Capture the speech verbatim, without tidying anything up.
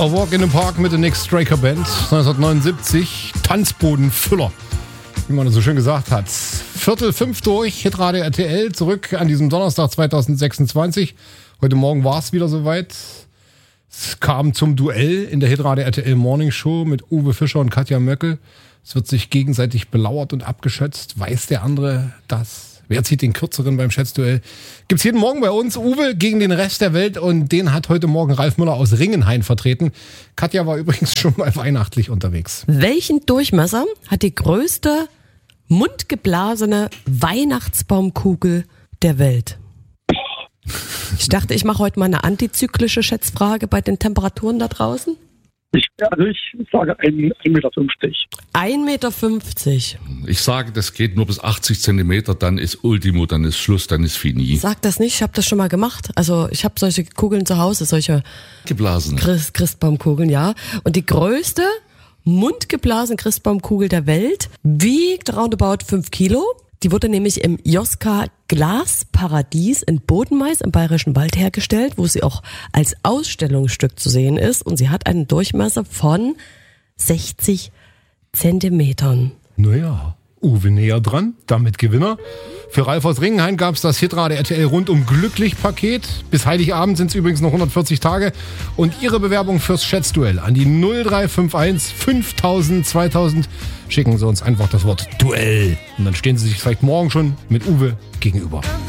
A Walk in the Park mit der Nick Straker Band, neunzehnhundertneunundsiebzig, Tanzbodenfüller, wie man das so schön gesagt hat. Viertel fünf durch, Hitradio R T L, zurück an diesem Donnerstag zweitausendsechsundzwanzig. Heute Morgen war es wieder soweit. Es kam zum Duell in der Hitradio R T L Morning Show mit Uwe Fischer und Katja Möckel. Es wird sich gegenseitig belauert und abgeschätzt. Weiß der andere das? Wer zieht den Kürzeren beim Schätzduell? Gibt's jeden Morgen bei uns. Uwe gegen den Rest der Welt und den hat heute Morgen Ralf Müller aus Ringenhain vertreten. Katja war übrigens schon mal weihnachtlich unterwegs. Welchen Durchmesser hat die größte mundgeblasene Weihnachtsbaumkugel der Welt? Ich dachte, ich mache heute mal eine antizyklische Schätzfrage bei den Temperaturen da draußen. Ich, also ich sage ein Meter fünfzig. ein Meter fünfzig. Ich sage, das geht nur bis achtzig Zentimeter, dann ist Ultimo, dann ist Schluss, dann ist fini. Sag das nicht, ich habe das schon mal gemacht. Also ich habe solche Kugeln zu Hause, solche Geblasen. Christ, Christbaumkugeln, ja. Und die größte mundgeblasene Christbaumkugel der Welt wiegt roundabout fünf Kilo. Die wurde nämlich im Joska Glasparadies in Bodenmais im Bayerischen Wald hergestellt, wo sie auch als Ausstellungsstück zu sehen ist. Und sie hat einen Durchmesser von sechzig Zentimetern. Naja, Uwe näher dran, damit Gewinner. Für Ralf aus Ringenhain gab es das Hitradio R T L rundum glücklich Paket. Bis Heiligabend sind es übrigens noch hundertvierzig Tage. Und Ihre Bewerbung fürs Schätzduell an die null drei fünf eins fünftausend zweitausend schicken Sie uns einfach das Wort Duell. Und dann stehen Sie sich vielleicht morgen schon mit Uwe gegenüber.